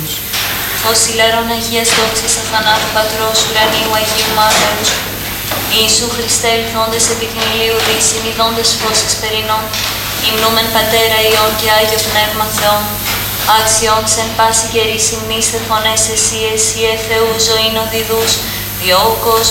Χριστός. Ως ηλαρών Αγίας δόξης αθανάτου Πατρός ουρανίου Αγίου Μάτερους, Ιησού Χριστέ ελθόντες επί την ηλίου δύσιν, ειδώντες φως εσπερινών, υμνούμεν Πατέρα Υιόν και Άγιο Πνεύμα Θεόν, άξιον εν πάση καιρή συμνήστε φωνές εσύ, Θεού ζωήν οδηδούς, διό